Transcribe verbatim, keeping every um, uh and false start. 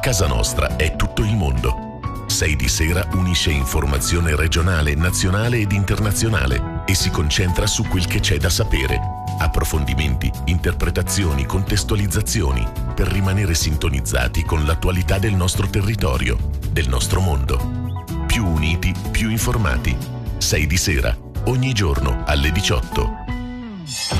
casa nostra è tutto il mondo. sei di sera unisce informazione regionale, nazionale ed internazionale e si concentra su quel che c'è da sapere. Approfondimenti, interpretazioni, contestualizzazioni per rimanere sintonizzati con l'attualità del nostro territorio, del nostro mondo. Più uniti, più informati. sei di sera, ogni giorno alle diciotto.